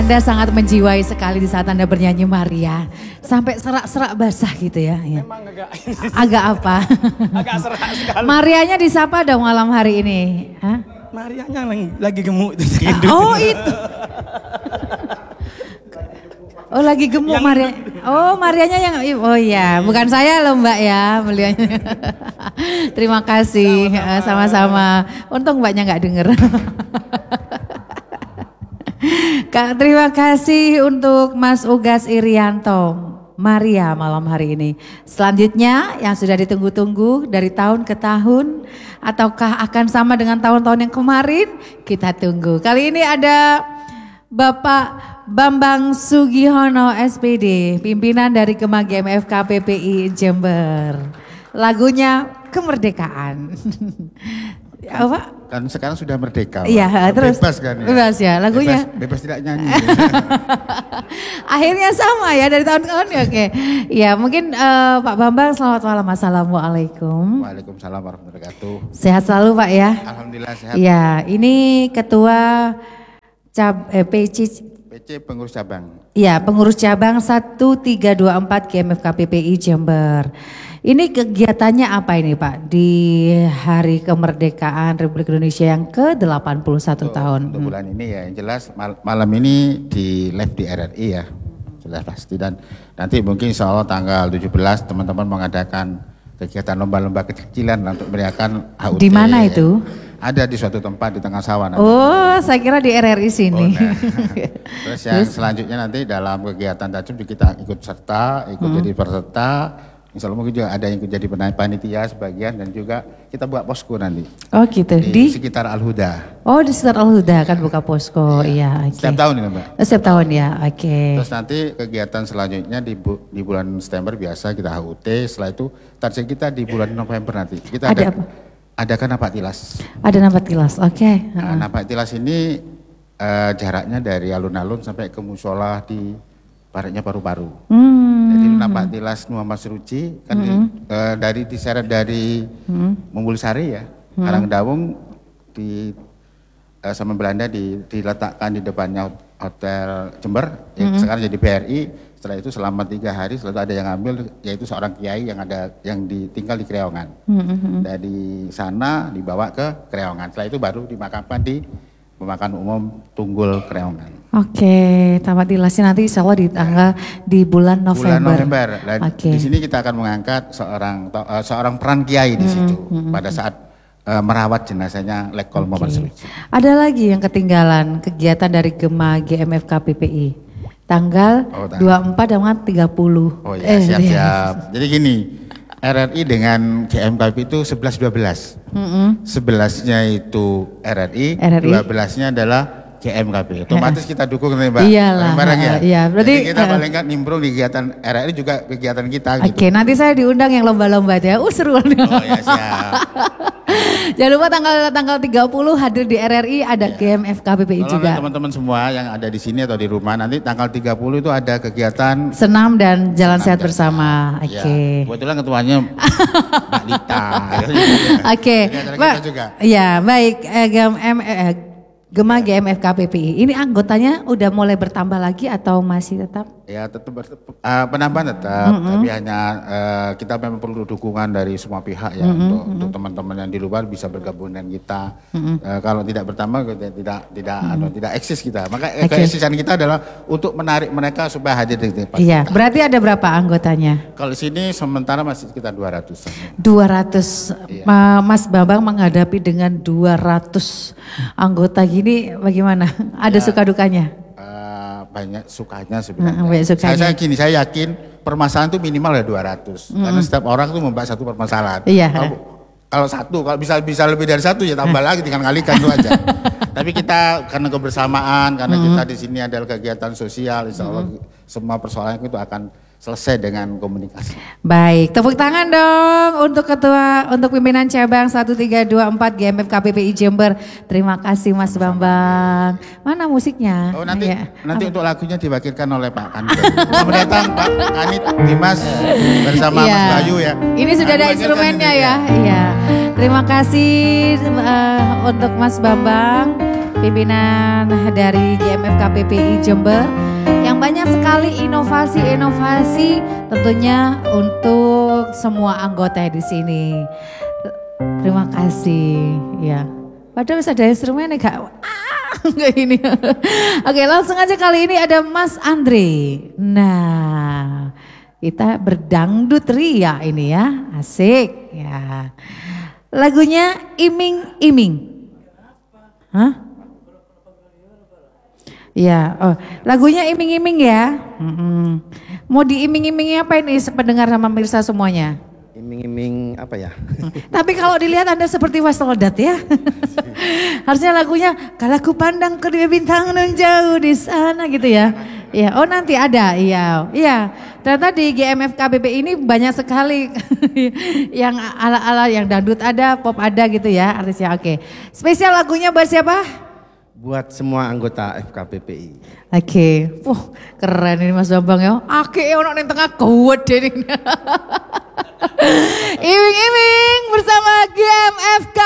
Anda sangat menjiwai sekali di saat Anda bernyanyi Maria. Sampai serak-serak basah gitu ya. Memang agak apa? agak serak sekali. Marianya disapa dong malam hari ini. Hah? Marianya lagi gemuk itu. Oh itu. Oh lagi gemuk Maria. Oh Marianya yang, oh iya bukan saya loh Mbak ya beliaunya. Terima kasih sama-sama. Untung Mbaknya nggak denger. Kak, terima kasih untuk Mas Ugas Irianto, Maria malam hari ini. Selanjutnya yang sudah ditunggu-tunggu dari tahun ke tahun, ataukah akan sama dengan tahun-tahun yang kemarin? Kita tunggu. Kali ini ada Bapak Bambang Sugihono SPD, pimpinan dari Gema GMFK PPI Jember. Lagunya Kemerdekaan. Apa? Kan sekarang sudah merdeka. Iya, terus bebas kan ya. Bebas ya lagunya. Bebas tidak nyanyi. Akhirnya sama ya dari tahun ke tahun ya. Oke. Ya, mungkin Pak Bambang selamat malam. Assalamualaikum. Waalaikumsalam warahmatullahi wabarakatuh. Sehat selalu Pak ya. Alhamdulillah sehat. Ya, ini Ketua PC pengurus cabang. Iya, pengurus cabang 1324 GMFK PPI Jember. Ini kegiatannya apa ini Pak di Hari Kemerdekaan Republik Indonesia yang ke-81 tahun? Untuk bulan ini ya yang jelas malam ini di live di RRI ya. Sudah pasti dan nanti mungkin insya Allah tanggal 17 teman-teman mengadakan kegiatan lomba-lomba kecil-kecilan untuk merayakan HUT. Di mana itu? Ada di suatu tempat di tengah sawah. Nanti. Oh, saya kira di RRI sini. Oh, nah. Terus yang selanjutnya nanti dalam kegiatan Tajum kita ikut serta, jadi peserta. Insya Allah mungkin juga ada yang ikut jadi panitia sebagian dan juga kita buat posko nanti. Oh gitu. Di sekitar Al-Huda. Oh di sekitar Al-Huda kan buka posko, iya. Okay. Setiap tahun ini Mbak. Setiap tahun ya, oke. Okay. Terus nanti kegiatan selanjutnya di bulan September biasa kita HUT. Setelah itu target kita di bulan November nanti. Kita ada apa? Adakan napak tilas. Ada napak tilas, oke. Okay. Nah, napak tilas ini jaraknya dari alun-alun sampai ke musola di baratnya Paru-Paru. Jadi napak tilas Muhammad Seruci kan dari diseret dari Mumbulsari ya, Karangdawung di sama Belanda diletakkan di depannya Hotel Jember, yang sekarang jadi BRI. Setelah itu selama 3 hari, setelah itu ada yang ambil, yaitu seorang kiai yang ditinggal di Kreongan. Dari sana dibawa ke Kreongan. Setelah itu baru dimakamkan di pemakaman umum Tunggul Kreongan. Oke, tamat tilasnya nanti insya Allah di bulan November. Bulan November. Di sini kita akan mengangkat seorang peran kiai di situ pada saat merawat jenazahnya Lekol Muhammad Seruci. Ada lagi yang ketinggalan kegiatan dari Gema GMFK PPI tanggal 24 dan 30. Oh iya, siap-siap. Jadi gini, RRI dengan GMKP itu 11-12. 11-nya itu RRI, 12-nya adalah GMKP. Otomatis kita dukung nih Mbak. Iyalah. Iya, berarti jadi kita paling kan nimbrung di kegiatan RRI juga kegiatan kita gitu. Oke, nanti saya diundang yang lomba-lomba aja. Seru. Oh ya siap. Jangan lupa tanggal 30 hadir di RRI ada GMFK PPI juga. Teman-teman semua yang ada di sini atau di rumah nanti tanggal 30 itu ada kegiatan senam dan jalan sehat bersama. Oke. Ya, kebetulan ketuanya Mbak Lita. Oke. Mbak. Ya, baik Gema GMFK PPI. Ini anggotanya udah mulai bertambah lagi atau masih tetap? Ya tetap penambahan tetap, tapi hanya kita memang perlu dukungan dari semua pihak ya untuk teman-teman yang di luar bisa bergabung dengan kita. Kalau tidak bertambah tidak eksis kita. Maka keeksisan kita adalah untuk menarik mereka supaya hadir di tempat. Iya. Kita. Berarti ada berapa anggotanya? Kalau sini sementara masih sekitar 200. 200. Iya. Mas Bambang menghadapi dengan 200 anggota gini bagaimana? Ada suka dukanya? Banyak sukanya sebenarnya. Saya yakin permasalahan itu minimal ya 200. Karena setiap orang tuh membahas satu permasalahan. Iya. Kalau bisa lebih dari satu ya tambah lagi tinggal kalikan itu aja. Tapi kita karena kebersamaan, karena kita di sini adalah kegiatan sosial, insya Allah semua persoalan itu akan selesai dengan komunikasi. Baik, tepuk tangan dong untuk pimpinan cabang 1324 GMFK PPI Jember. Terima kasih Mas Bambang. Mana musiknya? Oh nanti untuk lagunya diwakilkan oleh Pak Kanit. Selamat datang Pak Kanit, Dimas bersama Mas Bayu ya. Ini sudah ada instrumennya ya. Iya. Terima kasih untuk Mas Bambang. pimpinan dari GMFK PPI Jember yang banyak sekali inovasi-inovasi tentunya untuk semua anggota di sini. Terima kasih ya. Padahal bisa ada instrumennya gak? Enggak ini. Oke, langsung aja kali ini ada Mas Andre. Nah, kita berdangdut ria ini ya, asik ya. Lagunya Iming-Iming. Hah? Ya, oh, lagunya Iming-Iming ya. Mau diiming-imingi apa ini pendengar sama pemirsa semuanya? Iming-iming apa ya? Tapi kalau dilihat Anda seperti Waslodat ya. Harusnya lagunya kalau ku pandang kedua bintang nun jauh di sana gitu ya. Iya, oh nanti ada, iya. Iya, ternyata di GMFK PPI ini banyak sekali yang ala-ala yang dangdut ada, pop ada gitu ya artisnya. Oke, spesial lagunya buat siapa? Buat semua anggota FKPPI. Oke, keren ini Mas Bambang ya. Oke, ono ning tengah gede ini. Iming-iming bersama GMFK